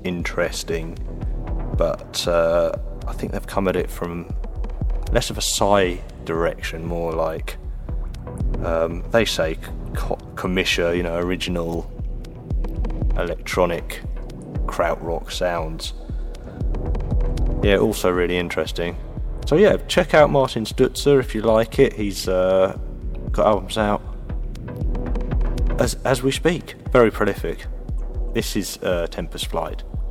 interesting, but I think they've come at it from less of a sci direction, more like they say commission, original electronic krautrock sounds. Yeah, also really interesting. So yeah, check out Martin Stutzer if you like it. He's got albums out as we speak. Very prolific. This is Tempest Flight.